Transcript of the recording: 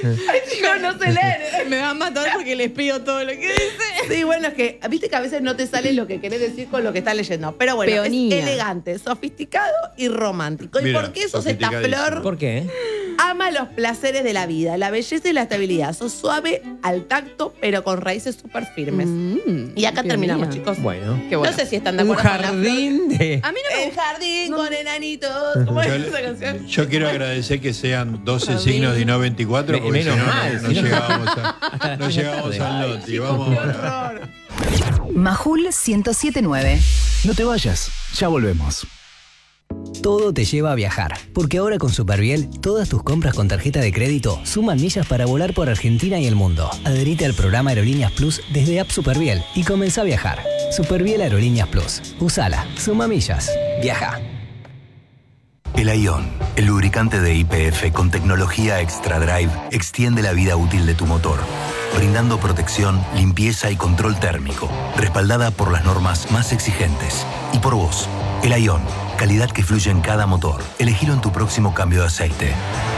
Ay, chicos, no se leen. Me van a matar porque les pido todo lo que dice. Sí, bueno, es que viste que a veces no te sale lo que querés decir con lo que estás leyendo. Pero bueno, Peonía. es elegante, sofisticado y romántico. ¿Y Mira, por qué sos esta sofisticadísimo. flor? ¿Por qué? Ama los placeres de la vida, la belleza y la estabilidad. Sos suave al tacto, pero con raíces súper firmes. Y acá terminamos, chicos. Bueno. Qué bueno. No sé si están de Un acuerdo con la jardín de... A mí no me El gusta. jardín con enanitos. ¿Cómo es esa canción? Yo quiero agradecer que sean 12 signos y no 24, porque Menos si no, mal, no si no- llegábamos al lote. Vamos ahora. Majul 1079. No te vayas, ya volvemos. Todo te lleva a viajar, porque ahora con Superviel, todas tus compras con tarjeta de crédito suman millas para volar por Argentina y el mundo. Adherite al programa Aerolíneas Plus desde App Superviel y comenzá a viajar. Superviel Aerolíneas Plus. Usala, suma millas, viaja. El Ion, el lubricante de YPF con tecnología Extra Drive, extiende la vida útil de tu motor, brindando protección, limpieza y control térmico, respaldada por las normas más exigentes. Y por vos, el Ion, calidad que fluye en cada motor. Elegilo en tu próximo cambio de aceite.